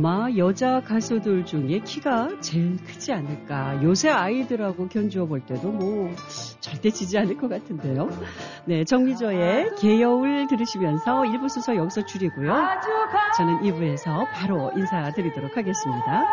아마 여자 가수들 중에 키가 제일 크지 않을까. 요새 아이들하고 견주어 볼 때도 뭐 절대 지지 않을 것 같은데요. 네, 정미저의 개여울 들으시면서 1부 순서 여기서 줄이고요. 저는 2부에서 바로 인사드리도록 하겠습니다.